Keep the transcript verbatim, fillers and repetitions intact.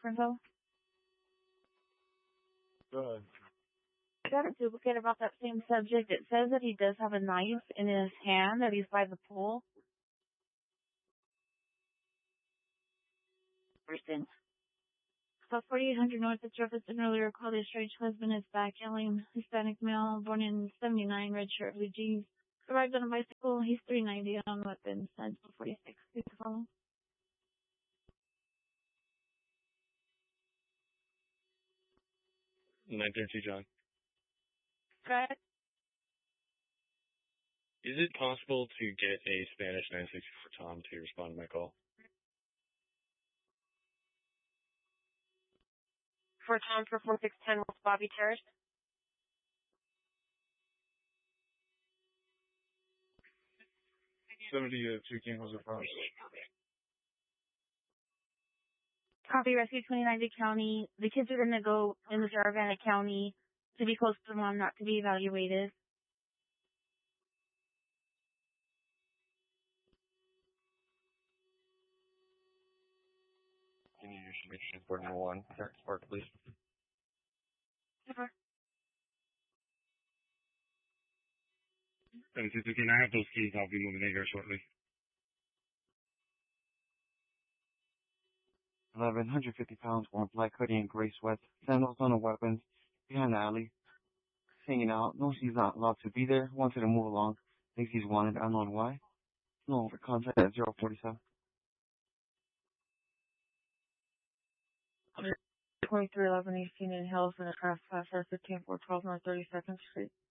info? Go ahead. I got a duplicate about that same subject. It says that he does have a knife in his hand, that he's by the pool. Person. About forty-eight hundred North, it's referenced an earlier call. The estranged husband is back, yelling Hispanic male, born in seventy-nine, red shirt, blue jeans. Arrived on a bicycle. He's three ninety on weapons. That's forty-six. Please follow. nine thirty, John. Correct. Is it possible to get a Spanish nine sixty for Tom to respond to my call? For Tom for four six one zero West Bobby Terrace. seventy-two King Jose Farms. Copy, Rescue twenty ninety County. The kids are going to go in the Saravana County to be close to the mom, not to be evaluated. Can you use mission for number one? Spark, please. Sure. seventy-two King, I have those keys. I'll be moving in here shortly. eleven, one hundred fifty pounds, worn black hoodie and gray sweats, sandals on the weapons, behind the alley, hanging out. Knows he's not allowed to be there, wants her to move along, thinks he's wanted, unknown why. No over contact at zero forty-seven. twenty-three eleven eighteen in Hills in a crash class fifteen four twelve North thirty-second Street.